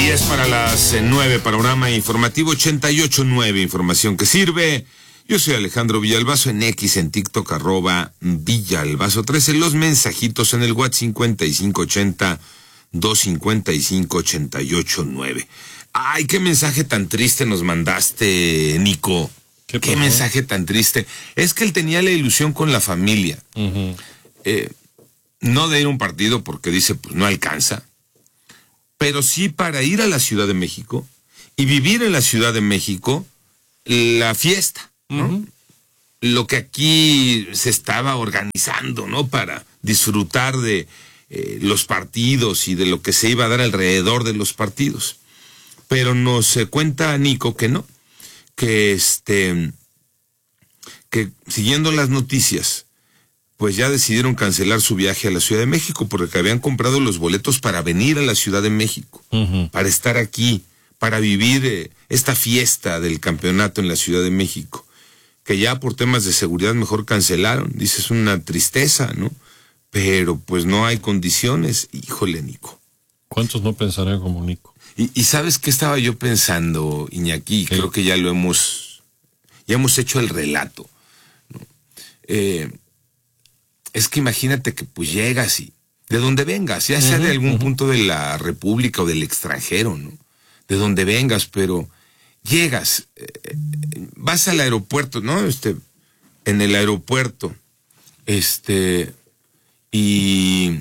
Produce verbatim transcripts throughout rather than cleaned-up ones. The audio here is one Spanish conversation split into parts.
diez para las nueve, panorama informativo ochenta y ocho punto nueve, información que sirve. Yo soy Alejandro Villalbazo, en X, en TikTok, arroba Villalbazo trece, los mensajitos en el WhatsApp cincuenta y cinco ochenta, doscientos cincuenta y cinco, ochenta y ocho nueve. Ay, qué mensaje tan triste nos mandaste, Nico. ¿Qué, qué mensaje tan triste. Es que él tenía la ilusión con la familia. Uh-huh. Eh, no de ir a un partido porque dice, pues no alcanza. Pero sí para ir a la Ciudad de México y vivir en la Ciudad de México la fiesta, ¿no? Uh-huh. Lo que aquí se estaba organizando, ¿no? Para disfrutar de eh, los partidos y de lo que se iba a dar alrededor de los partidos. Pero nos eh, cuenta Nico que no, que este, que siguiendo las noticias, pues ya decidieron cancelar su viaje a la Ciudad de México porque habían comprado los boletos para venir a la Ciudad de México, uh-huh. para estar aquí, para vivir eh, esta fiesta del campeonato en la Ciudad de México, que ya por temas de seguridad mejor cancelaron. Dices, una tristeza, ¿no? Pero pues no hay condiciones. Híjole, Nico. ¿Cuántos no pensarán como Nico? Y, y ¿sabes qué estaba yo pensando, Iñaki? ¿Qué? Creo que ya lo hemos, ya hemos hecho el relato, ¿no? Eh, es que imagínate que pues llegas y de donde vengas, ya sea uh-huh, de algún uh-huh. punto de la República o del extranjero, ¿no? De donde vengas, pero llegas, eh, vas al aeropuerto, ¿no? Este, en el aeropuerto, este, y,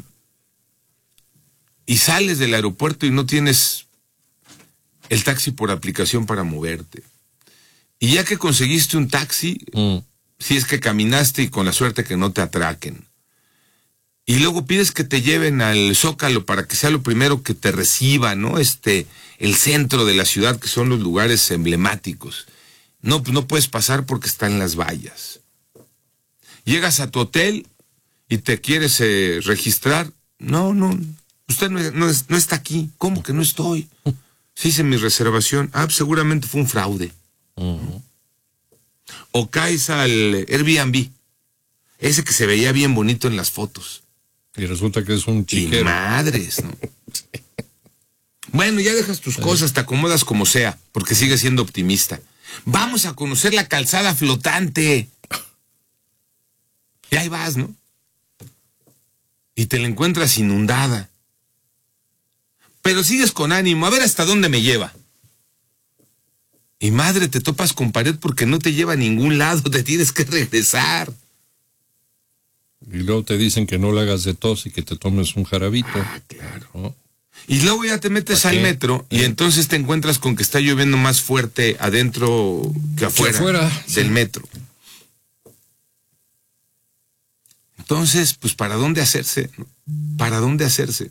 y sales del aeropuerto y no tienes el taxi por aplicación para moverte. Y ya que conseguiste un taxi, mm. si es que caminaste y con la suerte que no te atraquen. Y luego pides que te lleven al Zócalo para que sea lo primero que te reciba, ¿no? Este, el centro de la ciudad, que son los lugares emblemáticos. No, pues no puedes pasar porque están las vallas. Llegas a tu hotel y te quieres eh, registrar. No, no, usted no, no, no está aquí. ¿Cómo que no estoy? Sí hice mi reservación. Ah, pues seguramente fue un fraude. Uh-huh. O caes al Airbnb, ese que se veía bien bonito en las fotos. Y resulta que es un chiquero. Y madres, ¿no? Bueno, ya dejas tus cosas, te acomodas como sea, porque sigues siendo optimista. Vamos a conocer la calzada flotante. Y ahí vas, ¿no? Y te la encuentras inundada. Pero sigues con ánimo, a ver hasta dónde me lleva. Y madre, te topas con pared porque no te lleva a ningún lado, te tienes que regresar. Y luego te dicen que no le hagas de tos y que te tomes un jarabito. Ah, claro. ¿No? Y luego ya te metes al metro y ¿Eh? entonces te encuentras con que está lloviendo más fuerte adentro que afuera, que afuera del sí. metro. Entonces, pues, ¿para dónde hacerse? ¿Para dónde hacerse?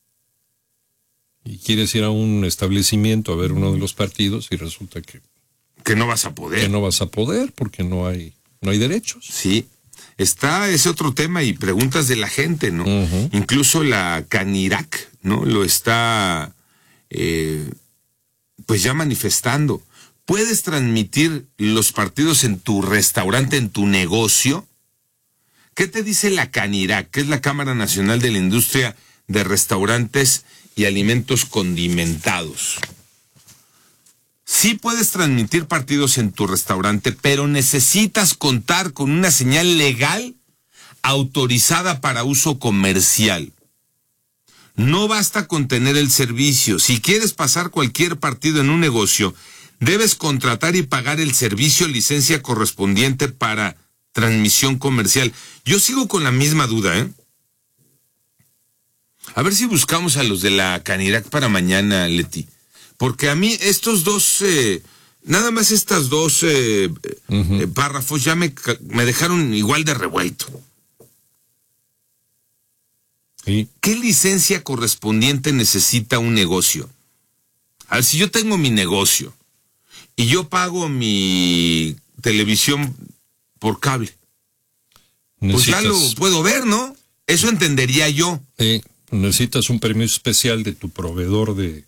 Y quieres ir a un establecimiento a ver uno de los partidos y resulta que... Que no vas a poder. Que no vas a poder porque no hay, no hay derechos. Sí. Está ese otro tema y preguntas de la gente, ¿no? Uh-huh. Incluso la Canirac, ¿no? Lo está, eh, pues ya manifestando. ¿Puedes transmitir los partidos en tu restaurante, en tu negocio? ¿Qué te dice la Canirac, que es la Cámara Nacional de la Industria de Restaurantes y Alimentos Condimentados? Sí puedes transmitir partidos en tu restaurante, pero necesitas contar con una señal legal autorizada para uso comercial. No basta con tener el servicio. Si quieres pasar cualquier partido en un negocio, debes contratar y pagar el servicio o licencia correspondiente para transmisión comercial. Yo sigo con la misma duda, ¿eh? A ver si buscamos a los de la Canirac para mañana, Leti. Porque a mí estos dos, eh, nada más estas dos eh, uh-huh. eh, párrafos ya me, me dejaron igual de revuelto. ¿Sí? ¿Qué licencia correspondiente necesita un negocio? A ver, si yo tengo mi negocio y yo pago mi televisión por cable, necesitas... pues ya lo puedo ver, ¿no? Eso entendería yo. Sí, necesitas un permiso especial de tu proveedor de...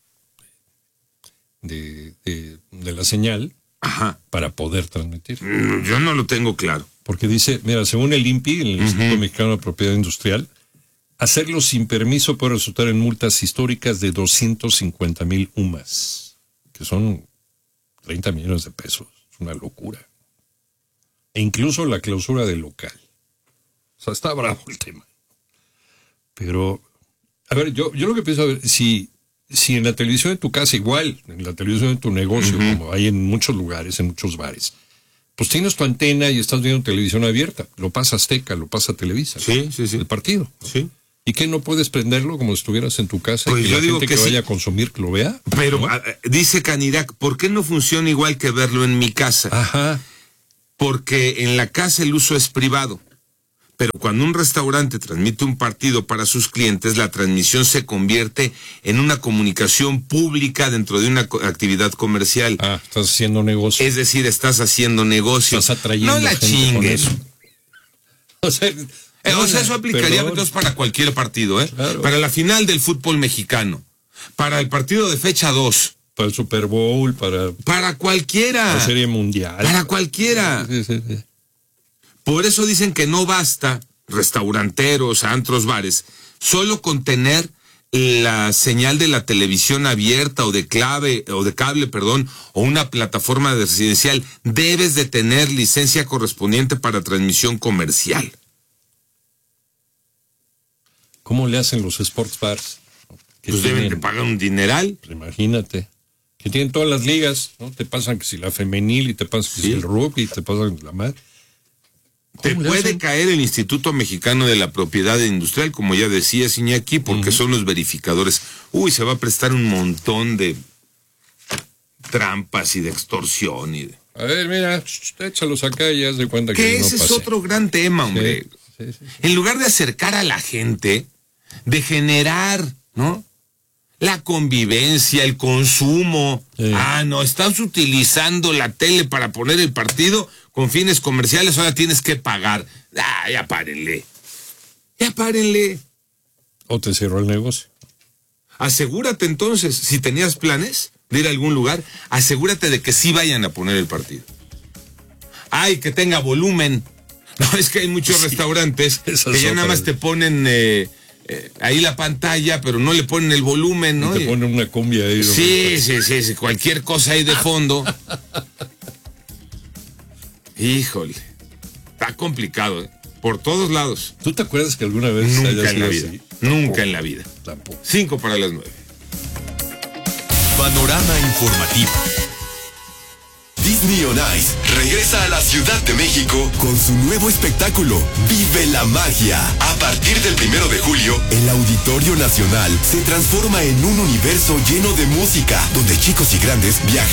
De, de, de la señal. Ajá. Para poder transmitir. Yo no lo tengo claro. Porque dice, mira, según el I N P I, el uh-huh. Instituto Mexicano de Propiedad Industrial, Hacerlo sin permiso puede resultar en multas históricas de doscientos cincuenta mil U M A S, que son treinta millones de pesos. Es una locura. E incluso la clausura del local. O sea, está bravo el tema. Pero, a ver, yo, yo lo que pienso, a ver, si, si en la televisión de tu casa, igual, en la televisión de tu negocio, uh-huh. como hay en muchos lugares, en muchos bares, pues tienes tu antena y estás viendo televisión abierta. Lo pasa Azteca, lo pasa Televisa. Sí, sí, sí. El partido. Sí. ¿Y qué, no puedes prenderlo como si estuvieras en tu casa pues y que yo la digo gente que que sí. vaya a consumir lo vea? Pero ¿no? a, dice Canirac, ¿por qué no funciona igual que verlo en mi casa? Ajá. Porque en la casa el uso es privado. Pero cuando un restaurante transmite un partido para sus clientes, la transmisión se convierte en una comunicación pública dentro de una co- actividad comercial. Ah, estás haciendo negocio. Es decir, estás haciendo negocio. Estás atrayendo no la gente chingues. con eso. O sea, Eh, o sea, eso aplicaría perdón. entonces para cualquier partido, ¿eh? Claro. Para la final del fútbol mexicano, para el partido de fecha dos, Para el Super Bowl, para para cualquiera, la Serie Mundial. para cualquiera. Sí, sí, sí. Por eso dicen que no basta, restauranteros, antros, bares, solo con tener la señal de la televisión abierta o de clave o de cable, perdón, o una plataforma residencial. Debes de tener licencia correspondiente para transmisión comercial. ¿Cómo le hacen los sports bars? Que Pues deben de tienen, pagar un dineral. pues imagínate, que tienen todas las ligas, ¿no? Te pasan que si la femenil y te pasan que Sí. si el rugby, te pasan la madre. Te ¿Cómo le puede hacen? caer el Instituto Mexicano de la Propiedad Industrial, como ya decía Iñaki, porque uh-huh. son los verificadores. Uy, se va a prestar un montón de trampas y de extorsión. Y de... A ver, mira, échalos acá y haz de cuenta que, que no ese pasé. es otro gran tema, hombre. Sí, sí, sí, sí. En lugar de acercar a la gente, de generar, ¿no? La convivencia, el consumo. Sí. Ah, no, estás utilizando la tele para poner el partido con fines comerciales, ahora tienes que pagar. Ah, ya párenle. Ya párenle. O te cerró el negocio. Asegúrate entonces, si tenías planes de ir a algún lugar, asegúrate de que sí vayan a poner el partido. Ay, que tenga volumen. No, es que hay muchos sí, restaurantes que ya nada más te ponen eh, eh, ahí la pantalla, pero no le ponen el volumen, ¿no? Y te ponen una cumbia ahí. Sí, sí, sí, sí, cualquier cosa ahí de fondo. Híjole, está complicado, ¿eh? Por todos lados. ¿Tú te acuerdas que alguna vez Nunca haya en la sido vida, así? nunca Tampoco. en la vida. Tampoco. Cinco para las nueve. Panorama informativo. Disney on Ice regresa a la Ciudad de México con su nuevo espectáculo, Vive la Magia. A partir del primero de julio, el Auditorio Nacional se transforma en un universo lleno de música, donde chicos y grandes viajan